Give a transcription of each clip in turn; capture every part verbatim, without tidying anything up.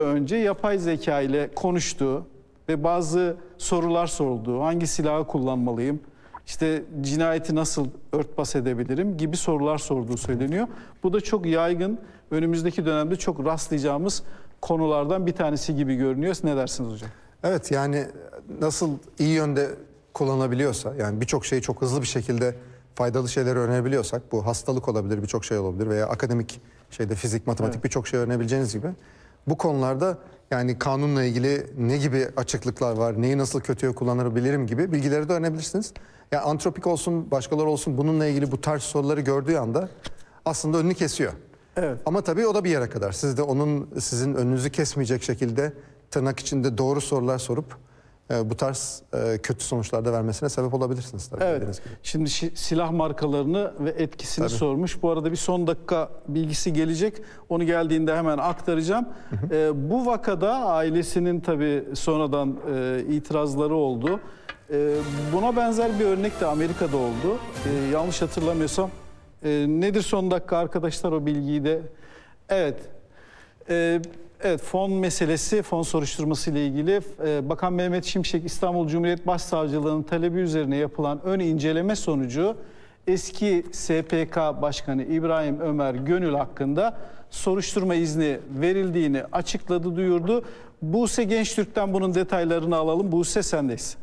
önce yapay zeka ile konuştuğu ve bazı sorular sorduğu, hangi silahı kullanmalıyım, işte cinayeti nasıl örtbas edebilirim gibi sorular sorduğu söyleniyor. Bu da çok yaygın, önümüzdeki dönemde çok rastlayacağımız konulardan bir tanesi gibi görünüyor. Ne dersiniz hocam? Evet, yani nasıl iyi yönde kullanabiliyorsa, yani birçok şeyi çok hızlı bir şekilde faydalı şeyleri öğrenebiliyorsak, bu hastalık olabilir, birçok şey olabilir veya akademik şeyde fizik, matematik evet. birçok şey öğrenebileceğiniz gibi bu konularda yani kanunla ilgili ne gibi açıklıklar var, neyi nasıl kötüye kullanabilirim gibi bilgileri de öğrenebilirsiniz. Yani Anthropic olsun, başkaları olsun bununla ilgili bu tarz soruları gördüğü anda aslında önünü kesiyor. Evet. Ama tabii o da bir yere kadar. Siz de onun sizin önünüzü kesmeyecek şekilde tırnak içinde doğru sorular sorup e, bu tarz e, kötü sonuçlar da vermesine sebep olabilirsiniz tabii. Evet. Şimdi silah markalarını ve etkisini tabii. sormuş. Bu arada bir son dakika bilgisi gelecek. Onu geldiğinde hemen aktaracağım. Hı hı. E, bu vakada ailesinin tabii sonradan e, itirazları oldu. E, buna benzer bir örnek de Amerika'da oldu. E, yanlış hatırlamıyorsam. E, nedir son dakika arkadaşlar, o bilgiyi de? Evet. E, evet, fon meselesi, fon soruşturması ile ilgili e, Bakan Mehmet Şimşek İstanbul Cumhuriyet Başsavcılığı'nın talebi üzerine yapılan ön inceleme sonucu eski S P K Başkanı İbrahim Ömer Gönül hakkında soruşturma izni verildiğini açıkladı, duyurdu. Buse Gençtürk'ten bunun detaylarını alalım. Buse, sendeyiz.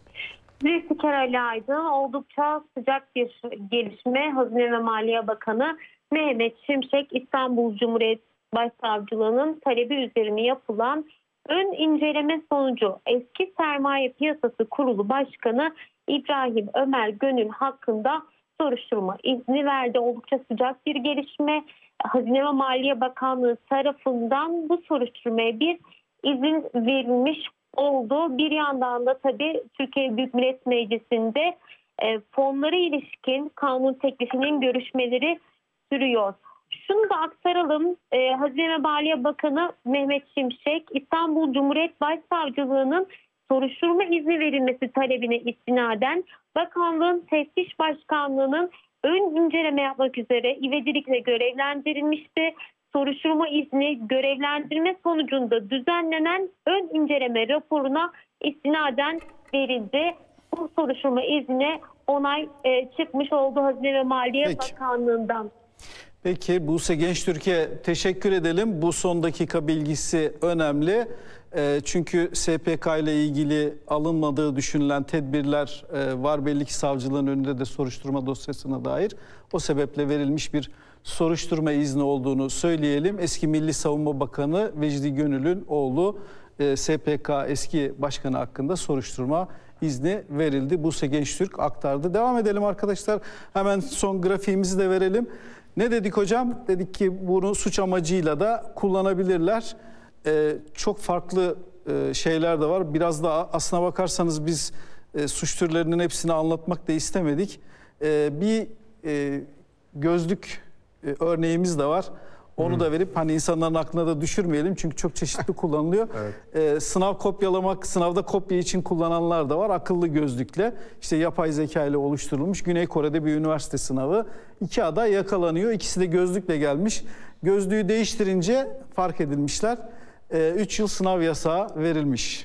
Zülfikar Ali Aydın, oldukça sıcak bir gelişme. Hazine ve Maliye Bakanı Mehmet Şimşek İstanbul Cumhuriyet Başsavcılığı'nın talebi üzerine yapılan ön inceleme sonucu eski Sermaye Piyasası Kurulu Başkanı İbrahim Ömer Gönül hakkında soruşturma izni verdi. Oldukça sıcak bir gelişme. Hazine ve Maliye Bakanlığı tarafından bu soruşturmaya bir izin verilmiş oldu. Bir yandan da tabii Türkiye Büyük Millet Meclisi'nde e, fonlara ilişkin kanun teklifinin görüşmeleri sürüyor. Şunu da aktaralım. E, Hazine ve Maliye Bakanı Mehmet Şimşek İstanbul Cumhuriyet Başsavcılığı'nın soruşturma izni verilmesi talebine istinaden bakanlığın teftiş başkanlığının ön inceleme yapmak üzere ivedilikle görevlendirilmişti. Soruşturma izni görevlendirme sonucunda düzenlenen ön inceleme raporuna istinaden verildi. Bu soruşturma iznine onay e, çıkmış oldu Hazine ve Maliye Peki. Bakanlığı'ndan. Peki Buse Gençtürk'e teşekkür edelim. Bu son dakika bilgisi önemli. E, çünkü S P K ile ilgili alınmadığı düşünülen tedbirler e, var. Belli ki savcılığın önünde de soruşturma dosyasına dair. O sebeple verilmiş bir soruşturma izni olduğunu söyleyelim. Eski Milli Savunma Bakanı Vecdi Gönül'ün oğlu e, S P K eski başkanı hakkında soruşturma izni verildi. Buse Gençtürk aktardı. Devam edelim arkadaşlar. Hemen son grafiğimizi de verelim. Ne dedik hocam? Dedik ki bunu suç amacıyla da kullanabilirler. Ee, çok farklı e, şeyler de var. Biraz da aslına bakarsanız biz e, suç türlerinin hepsini anlatmak da istemedik. E, bir e, gözlük e, örneğimiz de var. Onu hmm. da verip hani insanların aklına da düşürmeyelim. Çünkü çok çeşitli kullanılıyor. Evet. Ee, sınav kopyalamak, sınavda kopya için kullananlar da var. Akıllı gözlükle, işte yapay zeka ile oluşturulmuş Güney Kore'de bir üniversite sınavı. İki aday yakalanıyor. İkisi de gözlükle gelmiş. Gözlüğü değiştirince fark edilmişler. Ee, üç yıl sınav yasağı verilmiş.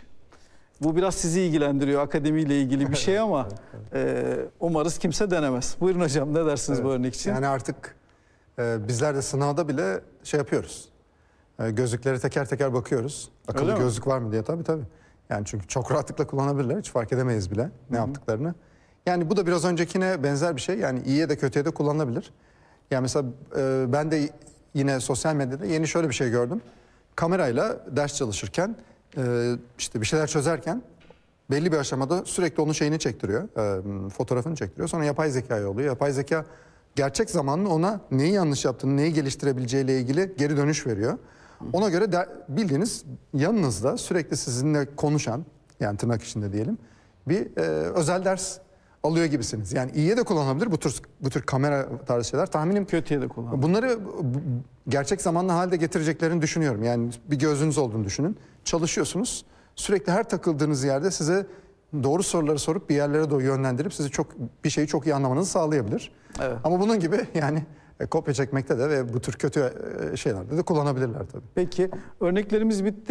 Bu biraz sizi ilgilendiriyor, akademiyle ilgili bir şey ama e, umarız kimse denemez. Buyurun hocam, ne dersiniz evet. bu örnek için? Yani artık Ee, bizler de sınavda bile şey yapıyoruz. Ee, gözlükleri teker teker bakıyoruz. Akıllı Öyle gözlük mi? var mı diye, tabii tabii. Yani çünkü çok rahatlıkla kullanabilirler. Hiç fark edemeyiz bile ne Hı-hı. yaptıklarını. Yani bu da biraz öncekine benzer bir şey. Yani iyiye de kötüye de kullanılabilir. Yani mesela e, ben de yine sosyal medyada yeni şöyle bir şey gördüm. Kamerayla ders çalışırken e, işte bir şeyler çözerken belli bir aşamada sürekli onun şeyini çektiriyor. E, fotoğrafını çektiriyor. Sonra yapay zekaya oluyor. Yapay zeka gerçek zamanlı ona neyi yanlış yaptığını, neyi geliştirebileceğiyle ilgili geri dönüş veriyor. Ona göre de bildiğiniz yanınızda sürekli sizinle konuşan, yani tırnak içinde diyelim, bir e, özel ders alıyor gibisiniz. Yani iyiye de kullanılabilir bu tür bu tür kamera tarzı şeyler. Tahminim kötüye de kullanılabilir. Bunları gerçek zamanlı halde getireceklerini düşünüyorum. Yani bir gözünüz olduğunu düşünün. Çalışıyorsunuz. Sürekli her takıldığınız yerde size doğru soruları sorup bir yerlere doğru yönlendirip sizi çok bir şeyi çok iyi anlamanızı sağlayabilir. Evet. Ama bunun gibi yani e, kopya çekmekte de ve bu tür kötü e, şeylerde de kullanabilirler tabii. Peki, örneklerimiz bitti.